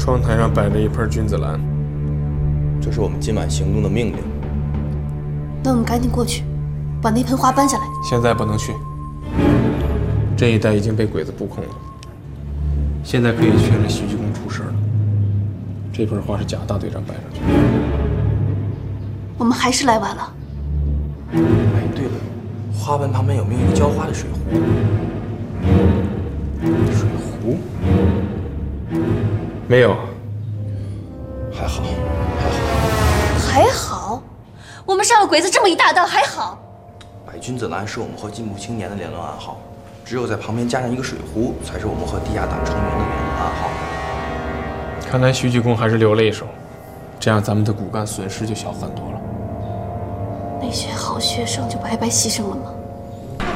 窗台上摆着一盆君子兰， 这是我们今晚行动的命令。 那我们赶紧过去，把那盆花搬下来。 现在不能去，这一带已经被鬼子布控了。现在可以确认徐鞠公出事了。这盆花是贾大队长摆上去的。 我们还是来晚了。 哎，对了，花盆旁边有没有一个浇花的水壶？水壶？ 没有。 还好， 还好，我们上了鬼子这么一大当，还好。 摆君子兰是我们和进步青年的联络暗号，只有在旁边加上一个水壶，才是我们和地下党成员的联络暗号。 看来徐鞠公还是留了一手，这样咱们的骨干损失就小很多了。 那些好学生就白白牺牲了吗？